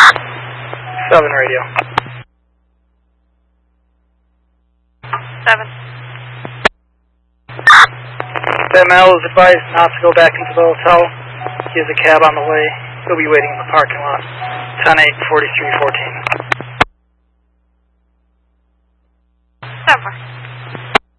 7 radio. 7. That Mal is advised not to go back into the hotel. He has a cab on the way. He'll be waiting in the parking lot. 10-8, 43-14. 7.